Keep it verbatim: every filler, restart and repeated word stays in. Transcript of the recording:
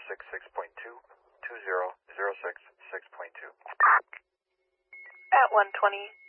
six six point two, two zero zero six six point two. At one twenty.